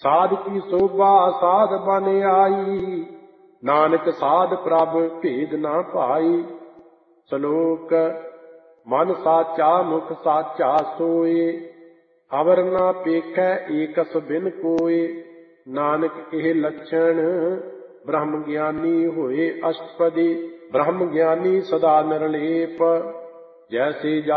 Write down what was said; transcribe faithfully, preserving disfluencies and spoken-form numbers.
ਸਾਧ ਕੀ ਸੋਭਾ ਸਾਧ ਬਨ ਆਈ, ਨਾਨਕ ਸਾਧ ਪ੍ਰਭ ਭੇਦ ਨਾ ਭਾਈ। ਸ਼ਲੋਕ ਮਨ ਸਾਚਾ ਮੁਖ ਸਾਚਾ ਸੋਏ, ਅਵਰ ਨਾ ਪੇਖੈ ਏਕਸ ਬਿਨ ਕੋਏ। ਨਾਨਕ ਇਹ ਲੱਛਣ ਬ੍ਰਹਮ ਗਿਆਨੀ ਹੋਏ ਅਸ਼ਟਪਦੀ। ਬ੍ਰਹਮ ਗਿਆਨੀ ਸਦਾ ਨਿਰਲੇਪ, ਜੈਸੇ